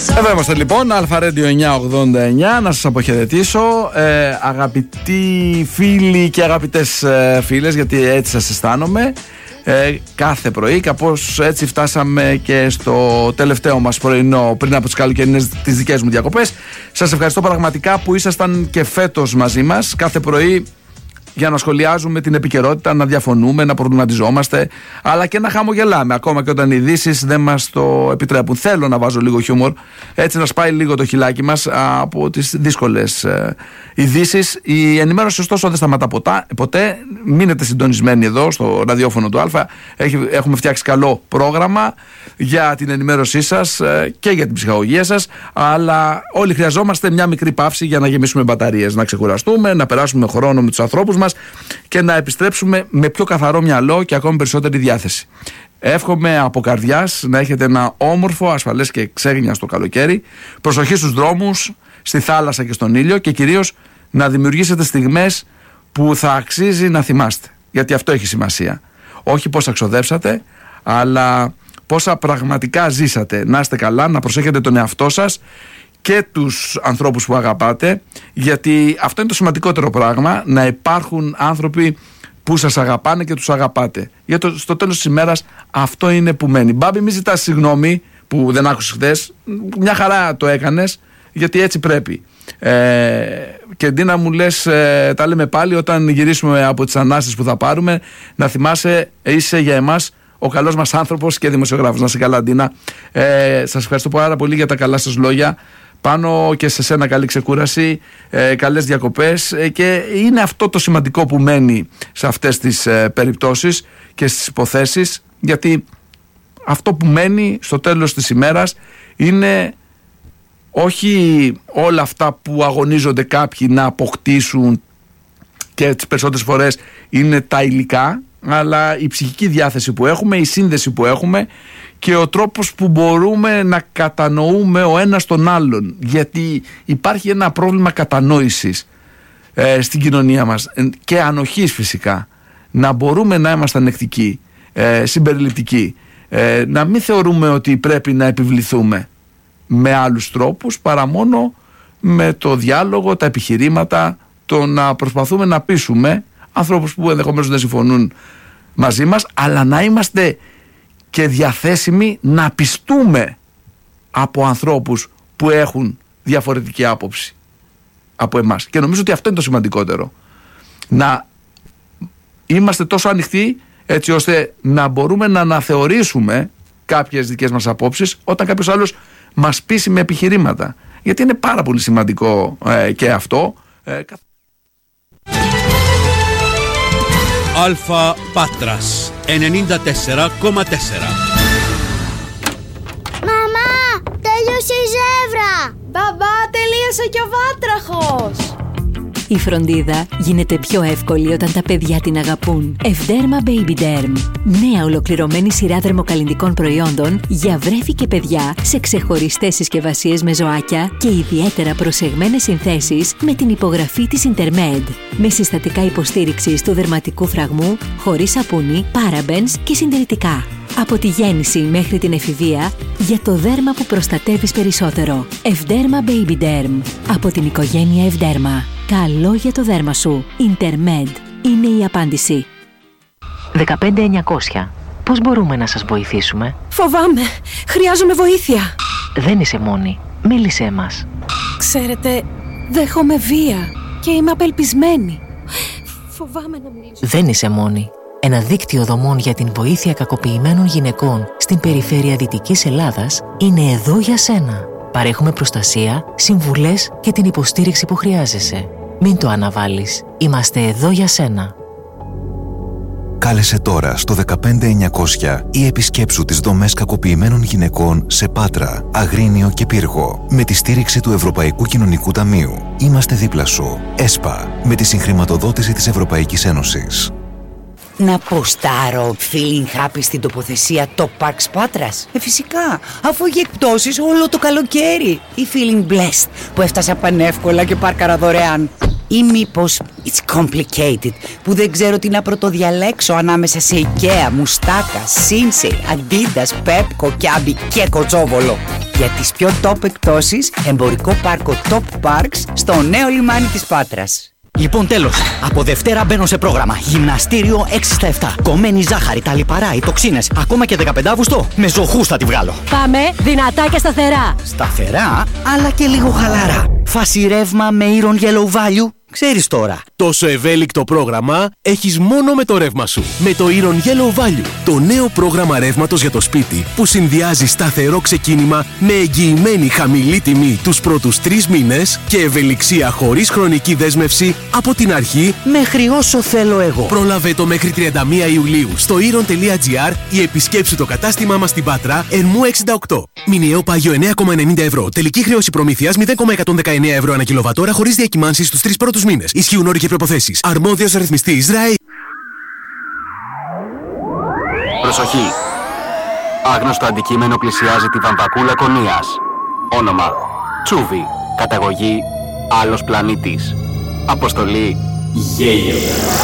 Εδώ είμαστε λοιπόν, Αλφα-Radio 989, να σας αποχαιρετήσω, αγαπητοί φίλοι και αγαπητές φίλες, γιατί έτσι σας αισθάνομαι, κάθε πρωί. Κάπως έτσι φτάσαμε και στο τελευταίο μας πρωινό πριν από τις καλοκαιρινές τις δικές μου διακοπές. Σας ευχαριστώ πραγματικά που ήσασταν και φέτος μαζί μας κάθε πρωί, για να σχολιάζουμε την επικαιρότητα, να διαφωνούμε, να προβληματιζόμαστε, αλλά και να χαμογελάμε, ακόμα και όταν οι ειδήσεις δεν μας το επιτρέπουν. Θέλω να βάζω λίγο χιούμορ, έτσι να σπάει λίγο το χιλάκι μας από τις δύσκολες ειδήσεις. Η ενημέρωση ωστόσο δεν σταματά ποτέ. Μείνετε συντονισμένοι εδώ στο ραδιόφωνο του Α. Έχουμε φτιάξει καλό πρόγραμμα για την ενημέρωσή σας και για την ψυχαγωγία σας, αλλά όλοι χρειαζόμαστε μια μικρή παύση για να γεμίσουμε μπαταρίες, να ξεκουραστούμε, να περάσουμε χρόνο με τους ανθρώπους μας και να επιστρέψουμε με πιο καθαρό μυαλό και ακόμη περισσότερη διάθεση. Εύχομαι από καρδιάς να έχετε ένα όμορφο, ασφαλές και ξέγνιαστο καλοκαίρι. Προσοχή στους δρόμους, στη θάλασσα και στον ήλιο, και κυρίως να δημιουργήσετε στιγμές που θα αξίζει να θυμάστε. Γιατί αυτό έχει σημασία. Όχι πόσα ξοδέψατε, αλλά πόσα πραγματικά ζήσατε. Να είστε καλά, να προσέχετε τον εαυτό σας και τους ανθρώπους που αγαπάτε, γιατί αυτό είναι το σημαντικότερο πράγμα, να υπάρχουν άνθρωποι που σας αγαπάνε και τους αγαπάτε. Γιατί στο τέλος της ημέρας αυτό είναι που μένει. Μπάμπη, μη ζητάς συγγνώμη που δεν άκουσες χθες, μια χαρά το έκανες, γιατί έτσι πρέπει. Και αντί να μου λες τα λέμε πάλι όταν γυρίσουμε από τις ανάστες που θα πάρουμε, να θυμάσαι, είσαι για εμάς ο καλός μας άνθρωπος και δημοσιογράφος. Να είσαι καλά, Αντίνα. Σας ευχαριστώ πάρα πολύ για τα καλά σας λόγια. Πάνω και σε σένα καλή ξεκούραση, καλές διακοπές, και είναι αυτό το σημαντικό που μένει σε αυτές τις περιπτώσεις και στις υποθέσεις, γιατί αυτό που μένει στο τέλος της ημέρας είναι όχι όλα αυτά που αγωνίζονται κάποιοι να αποκτήσουν, και τις περισσότερες φορές είναι τα υλικά, αλλά η ψυχική διάθεση που έχουμε, η σύνδεση που έχουμε και ο τρόπος που μπορούμε να κατανοούμε ο ένας τον άλλον, γιατί υπάρχει ένα πρόβλημα κατανόησης στην κοινωνία μας και ανοχής φυσικά. Να μπορούμε να είμαστε ανεκτικοί, συμπεριληπτικοί, να μην θεωρούμε ότι πρέπει να επιβληθούμε με άλλους τρόπους παρά μόνο με το διάλογο, τα επιχειρήματα, το να προσπαθούμε να πείσουμε ανθρώπους που ενδεχομένως δεν συμφωνούν μαζί μας, αλλά να είμαστε και διαθέσιμοι να πιστούμε από ανθρώπους που έχουν διαφορετική άποψη από εμάς. Και νομίζω ότι αυτό είναι το σημαντικότερο. Να είμαστε τόσο ανοιχτοί έτσι ώστε να μπορούμε να αναθεωρήσουμε κάποιες δικές μας απόψεις όταν κάποιος άλλος μας πείσει με επιχειρήματα. Γιατί είναι πάρα πολύ σημαντικό και αυτό. Αλφα Πάτρας 94,4. Μαμά, τέλειωσε η ζεύρα! Μπαμπά, τελείωσε και ο βάτραχος! Η φροντίδα γίνεται πιο εύκολη όταν τα παιδιά την αγαπούν. Ευδέρμα Baby Derm. Νέα ολοκληρωμένη σειρά δερμοκαλλυντικών προϊόντων για βρέφη και παιδιά σε ξεχωριστές συσκευασίες με ζωάκια και ιδιαίτερα προσεγμένες συνθέσεις με την υπογραφή της Intermed. Με συστατικά υποστήριξης του δερματικού φραγμού, χωρίς σαπούνι, parabens και συντηρητικά. Από τη γέννηση μέχρι την εφηβεία, για το δέρμα που προστατεύεις περισσότερο. Ευδέρμα Baby Derm. Από την οικογένεια Ευδέρμα. Καλό για το δέρμα σου. Intermed είναι η απάντηση. 15900. Πώς μπορούμε να σας βοηθήσουμε? Φοβάμαι. Χρειάζομαι βοήθεια. Δεν είσαι μόνη. Μίλησέ μας. Ξέρετε, δέχομαι βία και είμαι απελπισμένη. Φοβάμαι να μιλήσω. Δεν είσαι μόνη. Ένα δίκτυο δομών για την βοήθεια κακοποιημένων γυναικών στην περιφέρεια Δυτικής Ελλάδας είναι εδώ για σένα. Παρέχουμε προστασία, συμβουλές και την υποστήριξη που χρειάζεσαι. Μην το αναβάλεις. Είμαστε εδώ για σένα. Κάλεσε τώρα στο 15900 ή επισκέψου τις δομές κακοποιημένων γυναικών σε Πάτρα, Αγρίνιο και Πύργο με τη στήριξη του Ευρωπαϊκού Κοινωνικού Ταμείου. Είμαστε δίπλα σου. ΕΣΠΑ, με τη συγχρηματοδότηση της Ευρωπαϊκής Ένωσης. Να ποστάρω feeling happy στην τοποθεσία Top Parks Πάτρας? Φυσικά, αφού έχει εκπτώσεις όλο το καλοκαίρι. Ή feeling blessed που έφτασα πανεύκολα και πάρκαρα δωρεάν. Ή μήπως it's complicated που δεν ξέρω τι να πρωτοδιαλέξω ανάμεσα σε IKEA, Μουστάκα, Sinsei, Adidas, Pepco, Kiabi και Κοτσόβολο. Για τις πιο top εκπτώσεις, εμπορικό πάρκο Top Parks στο νέο λιμάνι της Πάτρας. Λοιπόν, τέλος. Από Δευτέρα μπαίνω σε πρόγραμμα. Γυμναστήριο 6/7. Κομμένη ζάχαρη, τα λιπαρά, οι τοξίνες. Ακόμα και 15 Αύγουστο. Με ζωχούς θα τη βγάλω. Πάμε δυνατά και σταθερά. Σταθερά, αλλά και λίγο χαλαρά. Φάση ρεύμα με Iron Yellow Value. Ξέρεις τώρα. Τόσο ευέλικτο πρόγραμμα έχεις μόνο με το ρεύμα σου. Με το Iron Yellow Value, το νέο πρόγραμμα ρεύματος για το σπίτι που συνδυάζει σταθερό ξεκίνημα με εγγυημένη χαμηλή τιμή τους πρώτους 3 μήνες και ευελιξία χωρίς χρονική δέσμευση από την αρχή μέχρι όσο θέλω εγώ. Πρόλαβε το μέχρι 31 Ιουλίου στο iron.gr ή επισκέψου το κατάστημά μας στην Πάτρα, Ερμού 68. Μηνιαίο πάγιο 9,90 ευρώ. Τελική χρέωση προμήθειας 0,119 ευρώ ανά κιλοβατόρα χωρίς διακυμάνσεις στους 3 πρώτους μήνες. Ισχύουν όροι και προϋποθέσεις. Αρμόδιος ρυθμιστής ΡΑΕ. Προσοχή! Άγνωστο αντικείμενο πλησιάζει τη βαμβακούλα Λακωνίας. Όνομα: Τσούβι. Καταγωγή: άλλος πλανήτης. Αποστολή: γέλιο.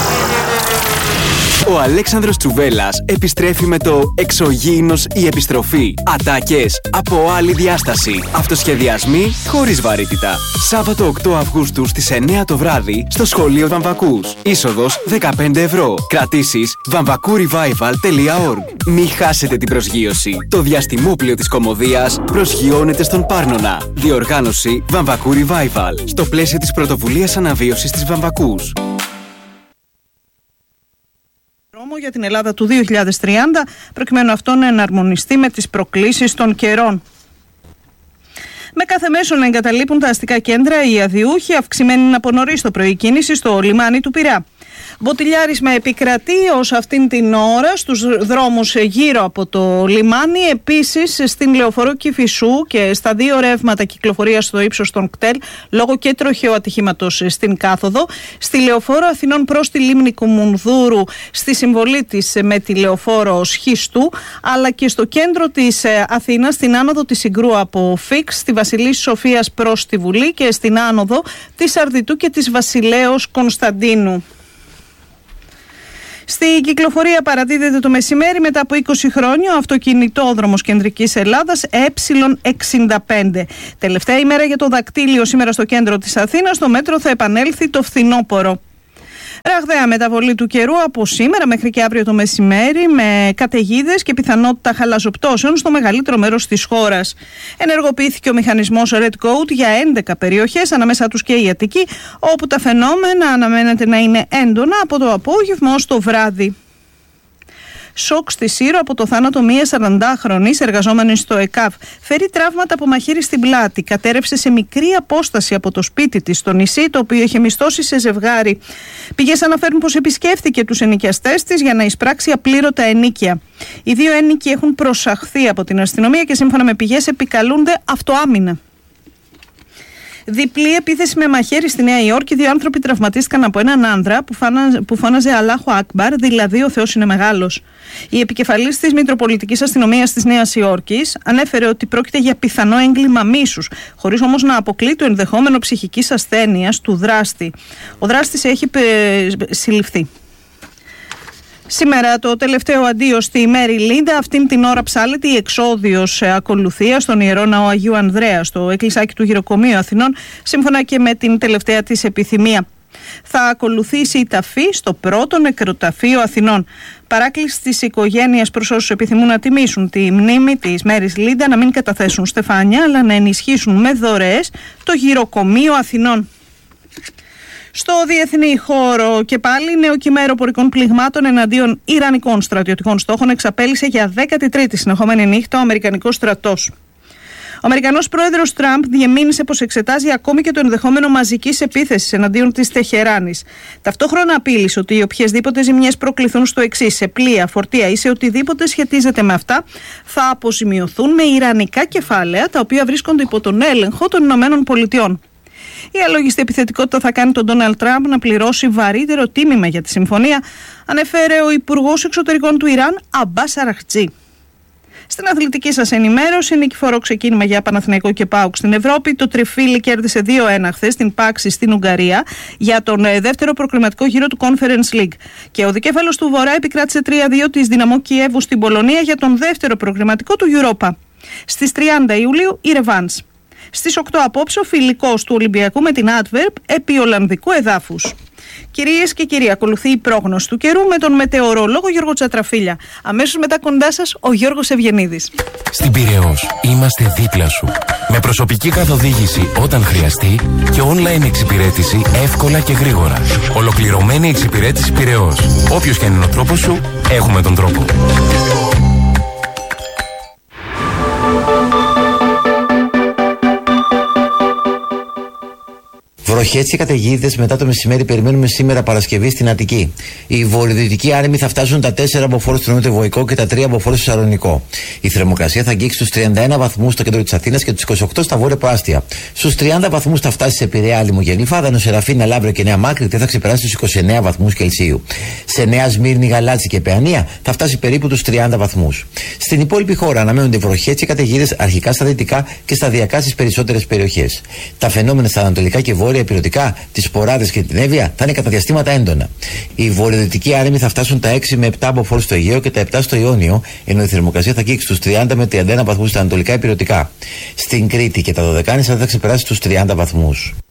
Ο Αλέξανδρος Τσουβέλλας επιστρέφει με το «Εξωγήινος η επιστροφή». Ατάκες από άλλη διάσταση. Αυτοσχεδιασμοί χωρίς βαρύτητα. Σάββατο 8 Αυγούστου στις 9 το βράδυ στο σχολείο Βαμβακούς. Είσοδος 15 ευρώ. Κρατήσεις vamvakurevival.org. Μη χάσετε την προσγείωση. Το διαστημόπλαιο της Κωμωδίας προσγειώνεται στον Πάρνονα. Διοργάνωση Βαμβακού Revival. Στο πλαίσιο της πρωτοβουλίας αναβίωσης της Βαμβακούς. Για την Ελλάδα του 2030, προκειμένου αυτό να εναρμονιστεί με τις προκλήσεις των καιρών. Με κάθε μέσο να εγκαταλείπουν τα αστικά κέντρα οι αδιούχοι, αυξημένη από νωρίς το πρωί κίνηση στο λιμάνι του Πειραιά. Μποτιλιάρισμα επικρατεί ως αυτήν την ώρα στους δρόμους γύρω από το λιμάνι. Επίσης στην λεωφορείο Κηφισού και στα 2 ρεύματα κυκλοφορίας στο ύψος των κτέλ λόγω και τροχαίου ατυχήματος στην κάθοδο. Στη λεωφόρο Αθηνών προς τη λίμνη Κουμουνδούρου στη συμβολή της με τη λεωφόρο Σχίστου, αλλά και στο κέντρο της Αθήνας στην άνοδο της Συγκρού από Φίξ, στη Βασιλής Σοφίας προς τη Βουλή και στην άνοδο της Αρδιτού και της Βασιλέως Κωνσταντίνου. Στην κυκλοφορία παραδίδεται το μεσημέρι μετά από 20 χρόνια ο αυτοκινητόδρομος Κεντρικής Ελλάδας Ε65. Τελευταία ημέρα για το δακτύλιο σήμερα στο κέντρο της Αθήνας. Στο μέτρο θα επανέλθει το φθινόπωρο. Ραγδαία μεταβολή του καιρού από σήμερα μέχρι και αύριο το μεσημέρι με καταιγίδες και πιθανότητα χαλαζοπτώσεων στο μεγαλύτερο μέρος της χώρας. Ενεργοποιήθηκε ο μηχανισμός Red Code για 11 περιοχές, ανάμεσα τους και η Αττική, όπου τα φαινόμενα αναμένεται να είναι έντονα από το απόγευμα ως το βράδυ. Σοκ στη Σύρο από το θάνατο μία 40χρονη εργαζόμενη στο ΕΚΑΒ. Φέρει τραύματα από μαχαίρι στην πλάτη. Κατέρευσε σε μικρή απόσταση από το σπίτι της στο νησί, το οποίο είχε μισθώσει σε ζευγάρι. Πηγές αναφέρουν πως επισκέφθηκε τους ενοικιαστές της για να εισπράξει απλήρωτα ενοίκια. Οι 2 ένοικοι έχουν προσαχθεί από την αστυνομία και σύμφωνα με πηγές επικαλούνται αυτοάμυνα. Διπλή επίθεση με μαχαίρι στη Νέα Υόρκη. 2 άνθρωποι τραυματίστηκαν από έναν άνδρα που φώναζε Αλάχου Ακμπάρ, δηλαδή ο Θεός είναι μεγάλος. Η επικεφαλής της Μητροπολιτικής Αστυνομίας της Νέας Υόρκης ανέφερε ότι πρόκειται για πιθανό έγκλημα μίσους, χωρίς όμως να αποκλεί το ενδεχόμενο ψυχικής ασθένειας του δράστη. Ο δράστης έχει συλληφθεί. Σήμερα το τελευταίο αντίο στη Μέρι Λίντα. Αυτήν την ώρα ψάλλεται η εξόδιος ακολουθία στον Ιερό Ναό Αγίου Ανδρέα στο εκκλησάκι του Γυροκομείου Αθηνών, σύμφωνα και με την τελευταία της επιθυμία. Θα ακολουθήσει η ταφή στο πρώτο νεκροταφείο Αθηνών. Παράκληση της οικογένειας προς όσους επιθυμούν να τιμήσουν τη μνήμη της Μέρις Λίντα να μην καταθέσουν στεφάνια, αλλά να ενισχύσουν με δωρεές το Γυροκομείο Αθηνών. Στο διεθνή χώρο και πάλι, νέο κύμα αεροπορικών πληγμάτων εναντίον ιρανικών στρατιωτικών στόχων εξαπέλυσε για 13η συνεχόμενη νύχτα ο Αμερικανικός στρατός. Ο Αμερικανός πρόεδρος Τραμπ διεμήνυσε πως εξετάζει ακόμη και το ενδεχόμενο μαζικής επίθεσης εναντίον της Τεχεράνης. Ταυτόχρονα απείλησε ότι οι οποιασδήποτε ζημιές προκληθούν στο εξής, σε πλοία, φορτία ή σε οτιδήποτε σχετίζεται με αυτά, θα αποζημιωθούν με ιρανικά κεφάλαια τα οποία βρίσκονται υπό τον έλεγχο των Ηνωμένων Πολιτειών. Η αλόγιστη επιθετικότητα θα κάνει τον Ντόναλντ Τραμπ να πληρώσει βαρύτερο τίμημα για τη συμφωνία, ανέφερε ο Υπουργός Εξωτερικών του Ιράν, Αμπάς Αραχτζή. Στην αθλητική σας ενημέρωση, νικηφόρο ξεκίνημα για Παναθηναϊκό και ΠΑΟΚ στην Ευρώπη. Το Τριφύλι κέρδισε 2-1 χθες στην Πάξη στην Ουγγαρία για τον δεύτερο προκριματικό γύρο του Conference League. Και ο δικέφαλος του Βορρά επικράτησε 3-2 της Δυναμό Κιέβου στην Πολωνία για τον δεύτερο προκριματικό του Europa. Στις 30 Ιουλίου η ρεβάνς. Στις 8 απόψε ο φιλικός του Ολυμπιακού με την Adverb επί Ολλανδικού εδάφους. Κυρίες και κύριοι, ακολουθεί η πρόγνωση του καιρού με τον μετεωρολόγο Γιώργο Τσατραφίλια. Αμέσως μετά κοντά σας ο Γιώργος Ευγενίδης. Στην Πειραιώς είμαστε δίπλα σου. Με προσωπική καθοδήγηση όταν χρειαστεί και online εξυπηρέτηση εύκολα και γρήγορα. Ολοκληρωμένη εξυπηρέτηση Πειραιώς. Όποιος και αν είναι ο τρόπος σου, έχουμε τον τρόπο. Βροχές και καταιγίδες μετά το μεσημέρι περιμένουμε σήμερα Παρασκευή στην Αττική. Οι βορειοδυτικοί άρεμοι θα φτάσουν τα 4 αποφόρους στο νοτιοβοϊκό και τα 3 αποφόρους στο Σαλονικό. Η θερμοκρασία θα αγγίξει τους 31 βαθμούς στο κέντρο της Αθήνας και τους 28 στα βόρεια προάστια. Στους 30 βαθμούς θα φτάσει σε Πειραιά, Άλυμο και Γλυφάδα, Σεραφίνα, Λαύριο και Νέα Μάκρη δεν θα ξεπεράσει τους 29 βαθμούς Κελσίου. Σε Νέα Σμύρνη, Γαλάτσι και Παιανία θα φτάσει περίπου τους 30 βαθμούς. Στην υπόλοιπη χώρα αναμένονται βροχές και καταιγίδες αρχικά στα δυτικά και σταδιακά στις περισσότερες περιοχές. Τα φαινόμενα στα ανατολικά και βόρεια υπηρετικά, τις Ποράδες και την Εύβοια θα είναι κατά διαστήματα έντονα. Οι βορειοδυτικοί άρεμοι θα φτάσουν τα 6 με 7 αποφόρους στο Αιγαίο και τα 7 στο Ιόνιο, ενώ η θερμοκρασία θα αγγίξει τους 30 με 31 βαθμούς στα ανατολικά υπηρετικά. Στην Κρήτη και τα Δωδεκάνησα δεν θα ξεπεράσει τους 30 βαθμούς.